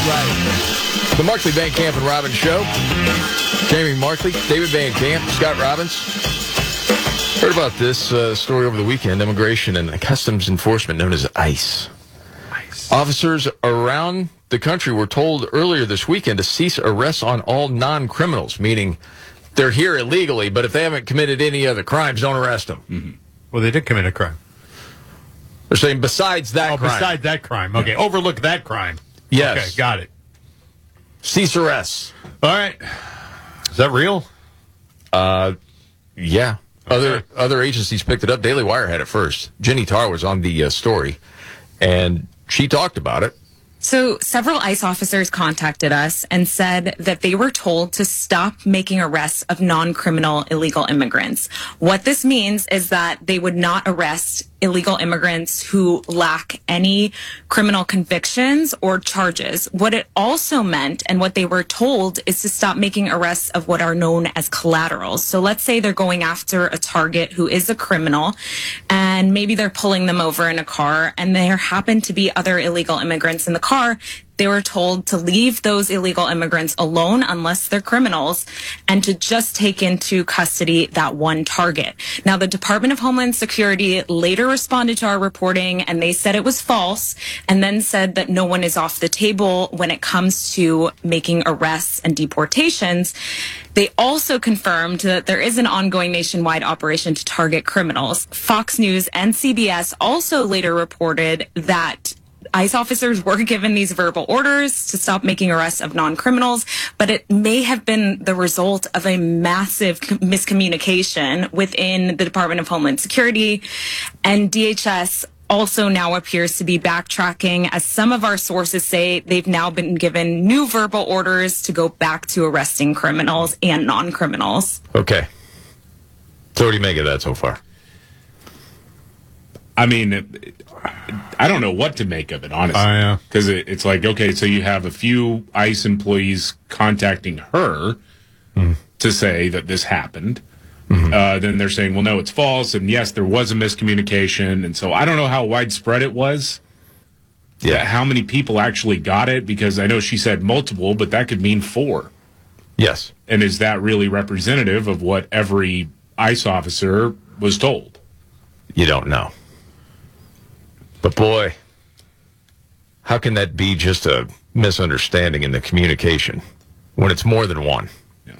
Right. The Markley, Van Camp, and Robbins Show. Jamie Markley, David Van Camp, Scott Robbins. Heard about this story over the weekend. Immigration and Customs Enforcement, known as ICE. Officers around the country were told earlier this weekend to cease arrests on all non-criminals, meaning they're here illegally, but if they haven't committed any other crimes, don't arrest them. Mm-hmm. Well, they did commit a crime. They're saying besides that crime. Besides that crime. Okay, overlook that crime. Yes. Okay, got it. Cease arrests. All right. Is that real? Yeah. Okay. Other agencies picked it up. Daily Wire had it first. Jenny Tarr was on the story, and she talked about it. So several ICE officers contacted us and said that they were told to stop making arrests of non-criminal illegal immigrants. What this means is that they would not arrest illegal immigrants who lack any criminal convictions or charges. What it also meant, and what they were told, is to stop making arrests of what are known as collaterals. So let's say they're going after a target who is a criminal, and maybe they're pulling them over in a car, and there happen to be other illegal immigrants in the car. They were told to leave those illegal immigrants alone unless they're criminals and to just take into custody that one target. Now, the Department of Homeland Security later responded to our reporting, and they said it was false, and then said that no one is off the table when it comes to making arrests and deportations. They also confirmed that there is an ongoing nationwide operation to target criminals. Fox News and CBS also later reported that ICE officers were given these verbal orders to stop making arrests of non-criminals, but it may have been the result of a massive miscommunication within the Department of Homeland Security. And DHS also now appears to be backtracking, as some of our sources say they've now been given new verbal orders to go back to arresting criminals and non-criminals. Okay. So what do you make of that so far? I mean, I don't know what to make of it, honestly. Because it's like, okay, so you have a few ICE employees contacting her to say that this happened. Then they're saying, well, no, it's false. And yes, there was a miscommunication. And so I don't know how widespread it was. Yeah. How many people actually got it? Because I know she said multiple, but that could mean 4. Yes. And is that really representative of what every ICE officer was told? You don't know. But boy, how can that be just a misunderstanding in the communication when it's more than one?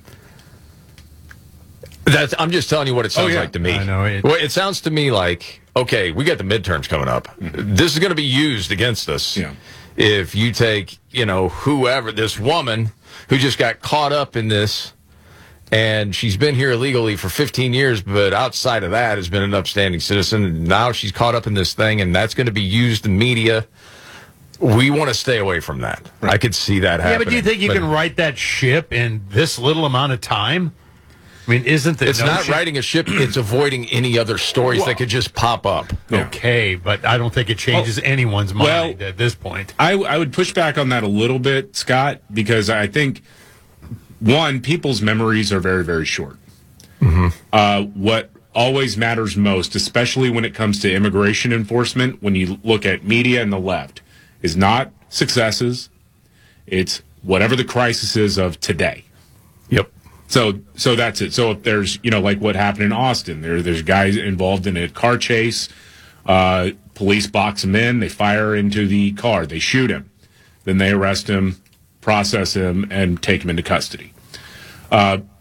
Yeah. I'm just telling you what it sounds like to me. I know. It sounds to me like, okay, we got the midterms coming up. This is going to be used against us. Yeah. If you take, whoever, this woman who just got caught up in this, and she's been here illegally for 15 years, but outside of that has been an upstanding citizen. And now she's caught up in this thing, and that's going to be used in media. We want to stay away from that. Right. I could see that happening. Yeah, but do you think you can right that ship in this little amount of time? I mean, isn't the It's not righting a ship. It's avoiding any other stories that could just pop up. Yeah. Okay, but I don't think it changes anyone's mind at this point. I would push back on that a little bit, Scott, because I think, one, people's memories are very, very short. What always matters most, especially when it comes to immigration enforcement, when you look at media and the left, is not successes. It's whatever the crisis is of today. Yep. So that's it. So if there's, like what happened in Austin, there's guys involved in a car chase. Police box him in. They fire into the car. They shoot him. Then they arrest him, process him, and take him into custody.